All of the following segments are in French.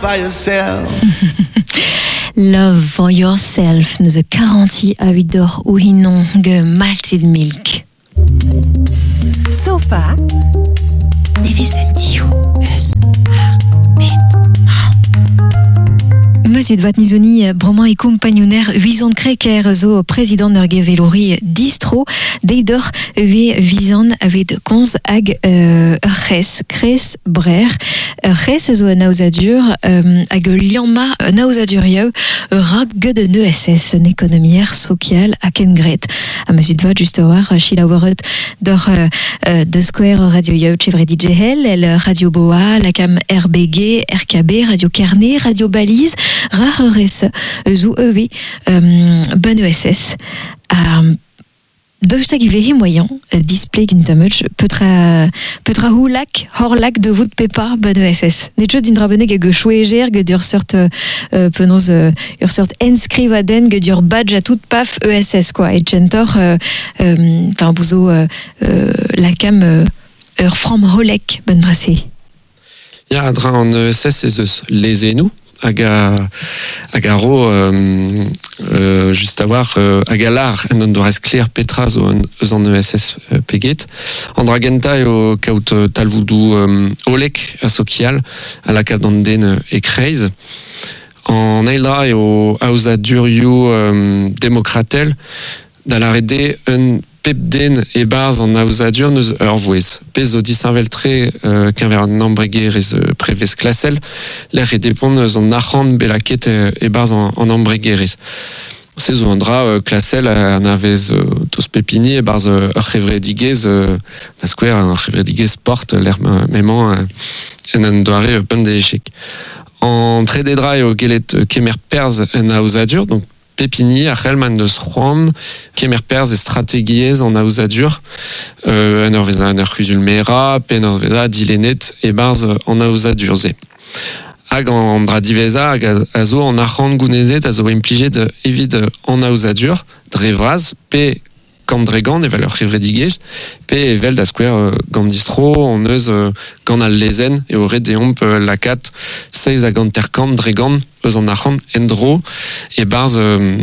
for yourself. Love for yourself, nous garantit à 8 d'or ou hinon ge malted milk. Sofa. Nevisentiu, eus, Monsieur Dvat Nizoni, Broman et compagnonnaire 8 Kreker, zo président Nerge Velori distro, deidor ve visan avec konz ag res, kres brer, res zo nauzadur, ag lianma nauzadur yeu, rak de NESS, une économière sociale à Kengret. À Monsieur Dvat, juste voir, Chila Warut, dor de Square Radio Yeu, Chevre DJ Hell, el Radio Boa, la cam RBG, RKB, Radio Carnet, Radio Balise, Rares zu EW ben ESS Dosta qui veut moyen display d'une damage peut-être houlak horlak de vous de pépa ben ESS n'est-ce d'une drabene que chouéger que dur sorte penos sorte inscrivaden que dur badge à toute paf ESS quoi et gentor enfin bouzo la cam from holek ben dressé. Ja dra en ESS les nous agaro juste avoir agalar en doit clair petra en ESS peget andragenta o kaut talvoudou olek asokial à la cadanden et craze en eildra o ausa duriu démocratel dans la rede un pepden et bars en ausadur neus urvoez. Pez o disinveltre qu'un ver an embregerez prevez klassel, l'air et dépend neus en arrand belaket et bars en embregerez. C'est zo andra klassel an avez tous pepini et bars revredigez da square un revredigez porte l'air mément en an doare pen d'échec. En trededra o gelet kemer perz en ausadur, donc Pépini, Relman de Sron, Kemer Perz et stratégies en ausadur, Enerveza Nercusul Mera, Penerveza Dilenet et Bars en ausadurze. Ag en Dradiveza, ag azo en Arrand Gounezet, azo impligé de Evid en ausadur, Drevraz, P. Kandregan, et valeur revredigez, P. Evel da Square Gandistro, en eus Gan al lezen, et aurait des omp la 4, 16 à Ganterkan, Dregan, eus en Arrand, Endro, et Bars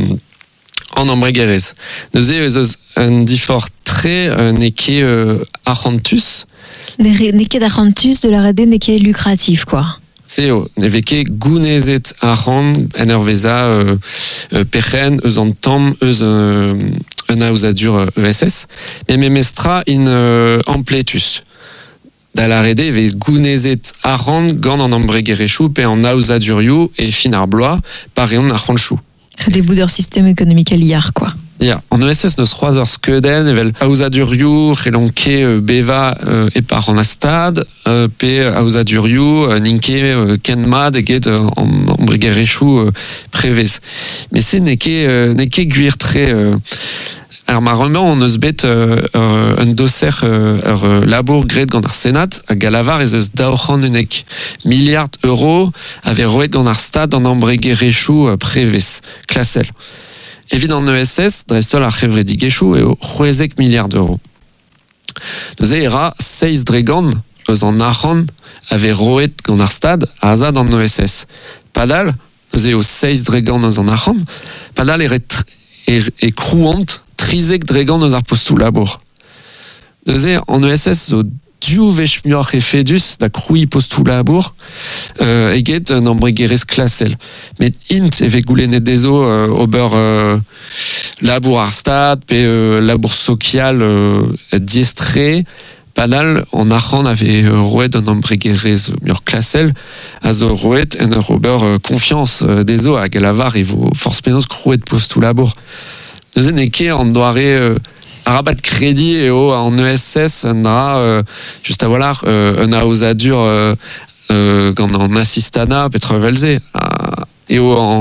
en Embregerez. Neuze eus un diffort très neke Arrantus. Neke d'Arrantus de la rede neke lucratif, quoi. Seo, neveke gounezet arrand enerveza pechen eus an tam eus un ausadur ESS, mais memestra in ampletus. Da la rede ve gounezet arrand gant an embregerechou pe en ausaduriou et fin ar bloa par eon ar chou. Des bouts de système économique liar, quoi. Ja, en ESS neus 3 heures skeden, evel ausaduriou, relonke beva et par en astad, pe ausaduriou, ninke kenmad eget en embregerechou prevez. Mais c'est neke guir très... Alors marrement on eus bet un dosser labour gret gant ar senat a galavar ez eus daoc'han unek milliard euro ave roet gant ar stad an embregerechou prevez, klassel. Evit en ESS, drestol ar revredigechou eo 60 milliards d'euros. Neuze era 6 dregan eus an arran ave roet gant ar stad a azad en ESS. Padal, neuze eo 6 dregan eus an arran, padal e krouant trizek dregan eus ar postou labour. Neuze en ESS zo diou vechmuar e fedus da kroui postou labour eget un embregerez klassel. Met int eve goulenet dezo ober labour ar stad pe labour social diestre panal en arran ave roet un embregerez mur klassel a zo roet en ur ober confiance dezo hag lavar evo force penaos krouet postou labour. Neuze neke an doare arabat crédit et en ESS juste à voilà un ausadur quand en assistana petrovelze et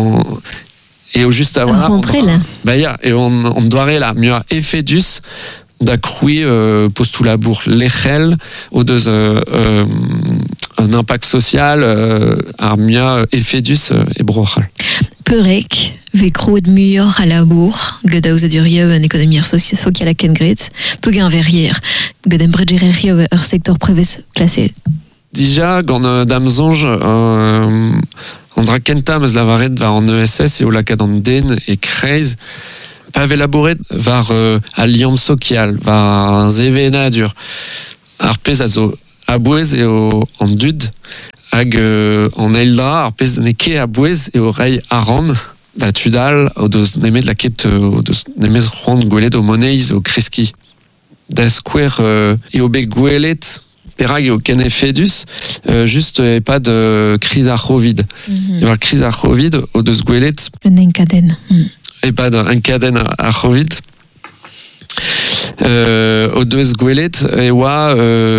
au juste à voilà bah ya et on doit là mieux effedus d'accroui postou labour l'échelle au deux un impact social armia effedus et brochal Perek vekro de mur à la bourg, gedaouz adurieu en économie sociale à Kengret, peugin verrière, gedem bredgererio secteur privé classé. Déjà, gant damzonj, an dra kentam eus lavaret var an ESS eo lakaat an den e kreiz, pa ave laboret var al liam social, var zevenadur. Ar pez a zo a bouez eo an dud, hag an eildra ar pez ne ket a bouez eo rei aran, da tudal, o deus nemet laket, o deus nemet c'hoant gwelet o moneiz o kreski. Da skwer eo bet gwelet, perag eo ken efedus, just epad kriz ar Covid. Evar kriz ar Covid, o deus gwelet, Un enkaden. epad enkaden ar Covid. O deus gwelet, ewa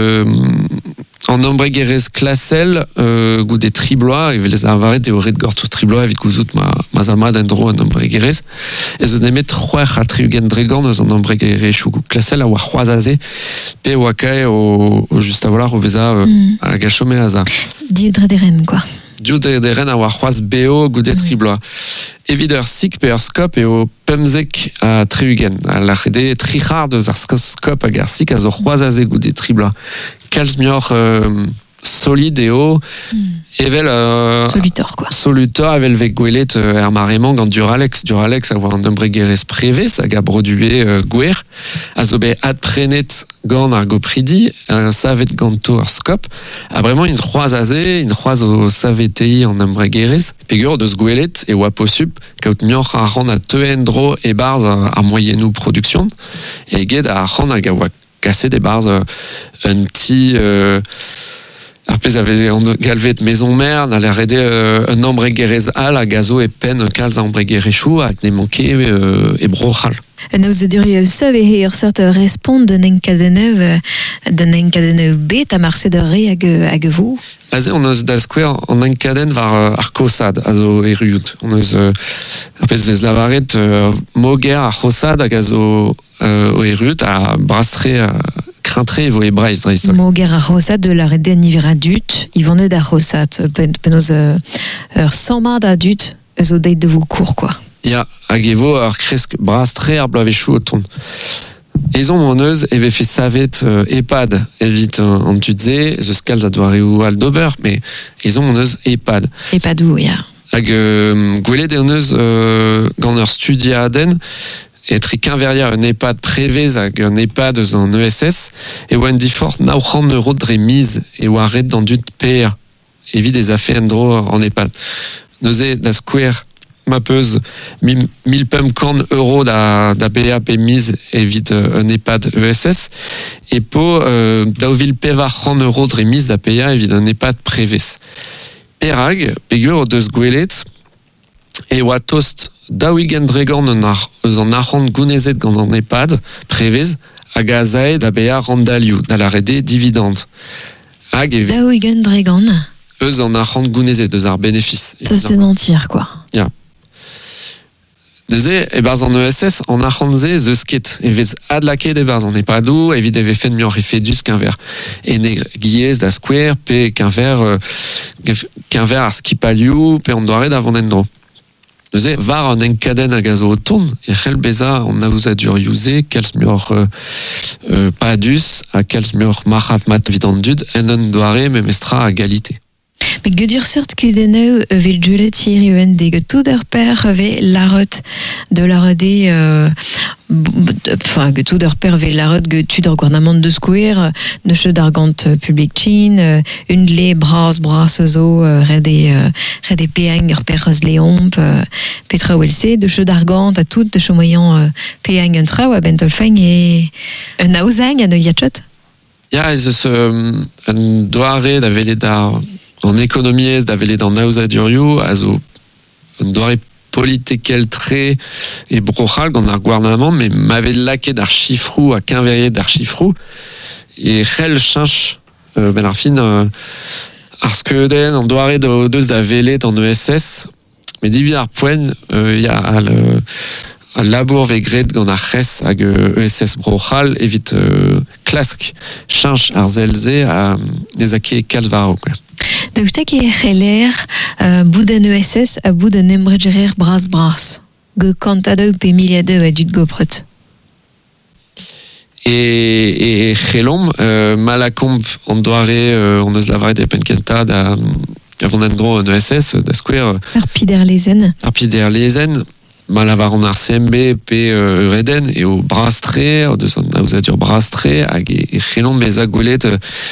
an embregerez klasel goude tribloa, evelez avaret eo ret gorto tribloa evit gouzout ma zamad en dro an embregerez. Ez eus nemet c'hwec'h a triugen dregan eus an embregerezhioù klasel a oa c'hoazaze, pe oa kae o just a volar o veza a gachome a za. Diudrederen, quoi. Diou de ren a oa c'hoaz beo goude tribloa. Evit ur sik pe ur skop eo pemzek a triugen. A lac'hede trichar deus ar skop hag ar sik a zo c'hoazaze goude tribloa. Kalz mioc'h solide eo, evel Solutor, quoi. solutor evel vek gwelet er maremant gant Duralex. Duralex a oa an embregerez prevez hag a brodue gwer. A zo bet adprenet gant ar gopridi, savet ganto ur skop. A bremañ in c'hoazaze, in c'hoaz o savetei an embregerez. Pegur deus gwelet e oa posup kaout mioc'h a ran a teuen dro e barz ar moyennoù production. E ged a ran hag a oa kaset e barz un ti... ar pez ave an galvet maison mère, n'al rede un embregerez al a gazo e pen kalz embregerezhioù hag ne manke e brochal. En eus dur sev e ur sort respond d'un enkadeneuv bet a marse de re hag vo. Aze on eus da skwer an enkaden var ar kosad a zo eriout. On eus ar pez vez lavaret moger ar kosad hag a zo o eriout a brastre crintre vo e breiz dreist. Moger a rosat de la rede nivera dut, i vannet a rosat, pen eus ur sammad a dut, eus o deit de vo kour, quoi. Ya, hag evo ar kresk brastre ar bloavezhioù o tont. Ezon mon eus eve fe savet epad evit an tutze, eus kalz a doareoù al d'ober, me ezon mon eus epad. Epadou, ya. Hag gwelet en eus gant ur studia aden, et tri kinveriar un EHPAD prevez hag un EHPAD eus an ESS, e oa en difort €900 dre miz e oa ret d'an dud per evit ez a fe en dro an EHPAD. Neuze da skwer ma peus 1000 pum kan euro da BA pe miz evit un EHPAD ESS, e po daouvil pevar €100 dre miz da PA evit un EHPAD prevez. Perag, pegur o deus gwelet, e oa tost daouigen dregan eus an arc'hant gounezet gant an EHPAD prevez hag a zae da BA randalioù, da la rede dividend. Hag e Daouigen dregan. eus an arc'hant gounezet eus ar bénéfice. Tos de mentir, quoi. Ya. Neuze, e barz an ESS, an arc'hantze zeus ket. Evez adlaket e barz an EHPADou, evit eve fen mioc'h efedus qu'un-ver energiez da skwer, pe qu'un-ver ar skipalioù, pe an doare da vanendro. Neuze, var an enkaden hag a zo o tont, e c'hell beza an aouzadurioù-se, kalz mioc'h padus, a kalz mioc'h marc'hat mat vid an dud, en un doare memestra a galite. Mais gedur sort kudeneu vel julet hir euen de tout ur per ve larot de la rede enfin tout ur per ve larot tud ur gouvernement de skouer ne chet d'argant public chin une le bras zo rede peang ur per eus leomp petra welse de chet d'argant a tout de chomoyant peang un trao a bentolfang e un aouzang a yachot. Ya, ez eus un doare da vele da an ekonomiez da vele d'an aouzadurioù a zo un doare politikel tre e brochal gant ar gouarnament, me m'ave laket ar chifrou a kinveriet d'ar chifrou e c'hell chinch ben ar fin ar skeudenn an doare o deus da velet an ESS, me divin ar poen ya al labour vegret gant ar c'hez hag ESS brochal evit klask chinch ar zelze a nez a ket kalz varo, quoi. Donc je t'ai l'air bout d'un ESS à bout d'un embregerer bras. Ge kantadeu pe miliadeu a dud gopret. et Chelom, Malacomb, on doare, on eus lavaret de penkentad à Vondendro en ESS, d'Asquare. Arpider Lezen, malavar on ar CMB, P. Reden, et au Brastré, de son ausadur Brastré, et Chelom, mais à Goulet,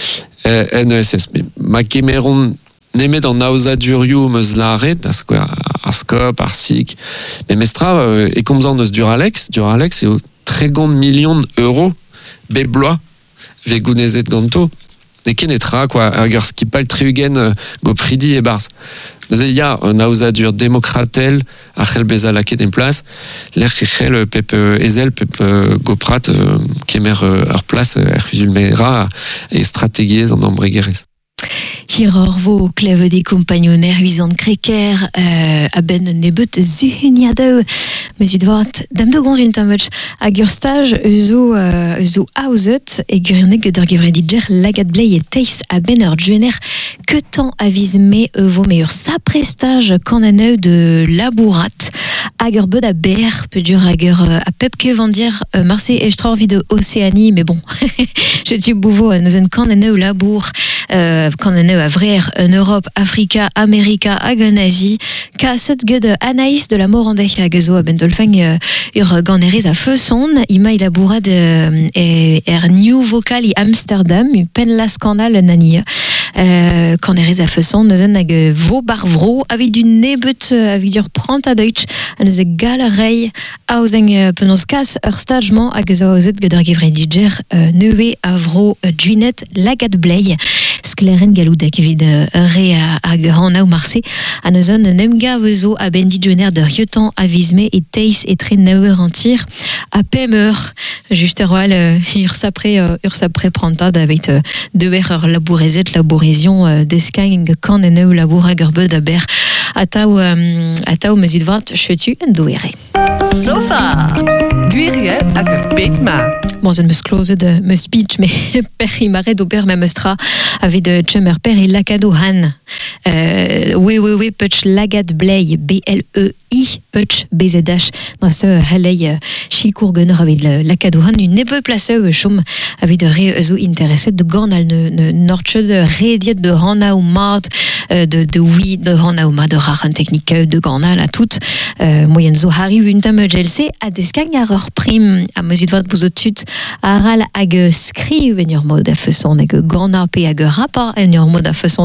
NESS. Mais ma kemeron, nemet en ausaduriou, meus laret, d'Asquare, Arscop, Arsic, mais mestra, et comme ça, on eus Duralex, et au très grand million d'euros, beblois, vegounezet ganto, et kenetra, quoi, erger skipal triugen, go pridi et bars. Il y a un ausadur démocratel, achel bezalaket en place, l'air chel, pep ezel, pep goprat, kemer ur place, zulmera, et stratégies en embregueres. Hiror vo kleve des compagnonnaires huisant kreker a ben nebet zuhuniadeu mais udvat dam de gonz un tamach a gur stage zo auzet et gurnek der gevredidger lagat blei et teis a ben ur juener que tant avise me vo meilleur sa prestage qu'en aneu de labourat a gur bed a ber peut dur a gur a pep ke vandir Marseille et stror vid Océanie mais bon je tu bouvo nous en qu'en aneu labour quand on est à vrai en Europe, Africa, America, hag en Asie, ka set ged Anaïs de la Morandais hag zo a bentolfeng ur ganerez a feuson, ima il a bourrad new vocal i Amsterdam, pen la scandale nania. Ganerez a feuson, neuzen hag vo bar vro, avec du nebet, avec dur prant a Deutsch, a neuze galerei auzeng penos kas ur stagement hag zo auzet ged ur gevredidger neue a vro duinet lagat blei. Skleren galoudek vid re a Grana ou Marseille a neuzon nemga vezo a bendi dioner de riotan a vizme et teis et tre neuer antir a pemeur juste roal ur sapre prantad avec deber ur labourezion deskaing kan en neu labour a gerbed a ber atao mesud vrat chetu en douere. Sofa Guirie ak Pekma. Bon, je me close de me speech, mais père imare d'ober me mestra avec de chemer père et lacado han. Oui, putch lagat blei BLEI putch BZH dans ce halei chicour gunner avec le lacado han une peu place chum avec de réseau intéressé de gornal ne norche de rédiet de hana ou mat de oui de hana ou mat de raren technique de gornal à toute moyenne zo hari une tame gelse à descagne à leur prime à mesure de votre posotut aral hag skriv en ur mod a feuson hag gant pe hag rapport en ur mod a feuson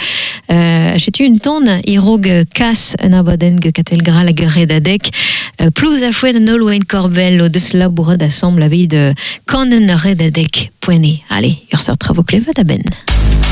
j'ai une tonne irog kas en abaden ge katelgral hag redadek plus a fouet en ol oen korbel o deus labourad assemble avec de kanen redadek poene allez ur sort travo klevet a ben.